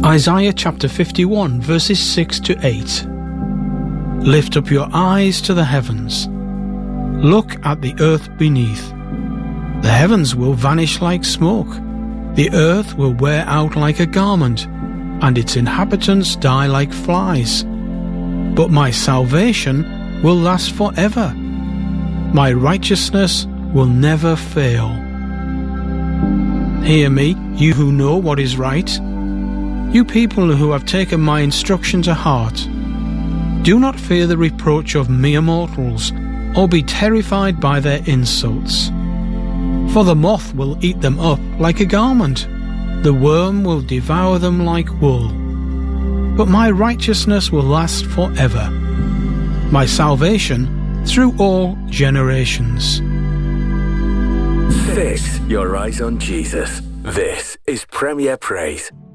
Isaiah chapter 51 verses 6 to 8. Lift up your eyes to the heavens. Look at the earth beneath. The heavens will vanish like smoke. The earth will wear out like a garment, and its inhabitants die like flies. But my salvation will last forever. My righteousness will never fail. Hear me, you who know what is right, you people who have taken my instruction to heart. Do not fear the reproach of mere mortals, or be terrified by their insults. For the moth will eat them up like a garment, the worm will devour them like wool. But my righteousness will last forever, my salvation through all generations. Fix your eyes on Jesus. This is Premier Praise.